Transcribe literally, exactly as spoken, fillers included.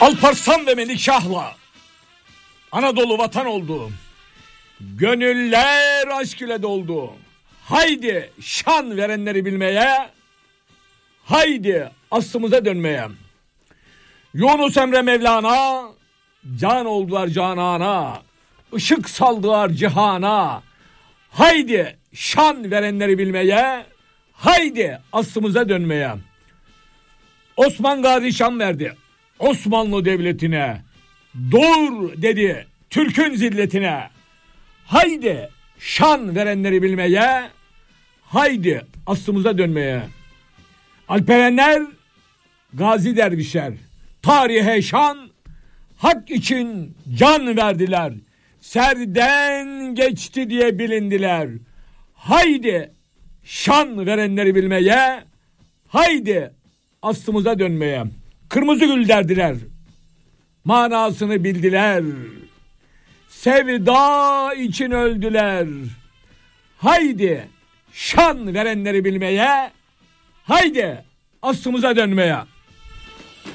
Alparslan ve Melikşah'la Anadolu vatan oldu. Gönüller aşk ile doldu. Haydi şan verenleri bilmeye, haydi aslımıza dönmeye. Yunus Emre Mevlana, can oldular canana, ışık saldılar cihana. Haydi şan verenleri bilmeye, haydi aslımıza dönmeye. Osman Gazi şan verdi Osmanlı Devleti'ne. Dur dedi Türk'ün zilletine. Haydi şan verenleri bilmeye, haydi aslımıza dönmeye. Alperenler, gazi dervişler, tarihe şan, hak için can verdiler. Serden geçti diye bilindiler. Haydi şan verenleri bilmeye, haydi aslımıza dönmeye. Kırmızı gül derdiler, manasını bildiler. Sevda için öldüler. Haydi şan verenleri bilmeye, haydi aslımıza dönmeye.